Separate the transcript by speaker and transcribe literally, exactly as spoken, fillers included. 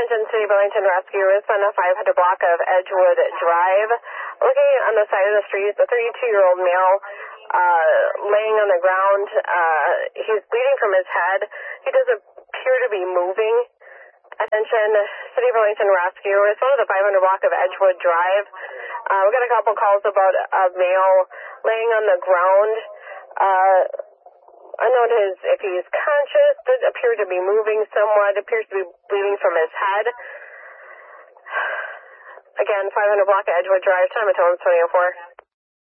Speaker 1: Attention City of Burlington Rescue is on a five hundred block of Edgewood Drive. Looking on the side of the street, the thirty-two-year-old male uh, laying on the ground. Uh, he's bleeding from his head. He doesn't appear to be moving. Attention City of Burlington Rescue. It's on the five hundred block of Edgewood Drive. Uh, we got a couple calls about a male laying on the ground. Uh, unknown his, if he's conscious, does appear to be moving somewhat, appears to be bleeding from his head. Again, five hundred block of Edgewood Drive, time until twenty oh four.